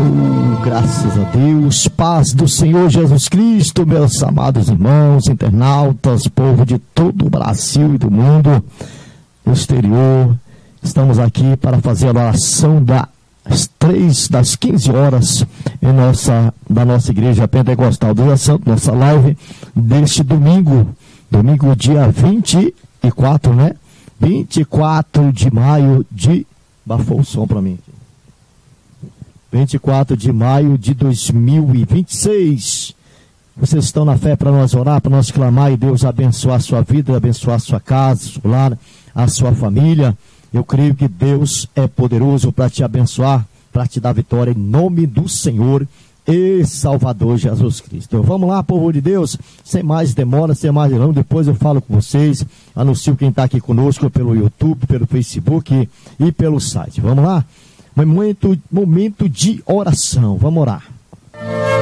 Graças a Deus, paz do Senhor Jesus Cristo, meus amados irmãos, internautas, povo de todo o Brasil e do mundo exterior. Estamos aqui para fazer a oração das 15 horas da nossa igreja pentecostal do Dia Santo, nossa live deste domingo dia 24, né? 24 de maio de... Bafou o som para mim. 24 de maio de 2026. Vocês estão na fé para nós orar, para nós clamar e Deus abençoar a sua vida, abençoar a sua casa, seu lar, a sua família. Eu creio que Deus é poderoso para te abençoar, para te dar vitória em nome do Senhor e Salvador Jesus Cristo. Então, vamos lá, povo de Deus, sem mais demora, sem mais delongas, depois eu falo com vocês, anuncio quem está aqui conosco pelo YouTube, pelo Facebook e pelo site. Vamos lá? Momento de oração, vamos orar.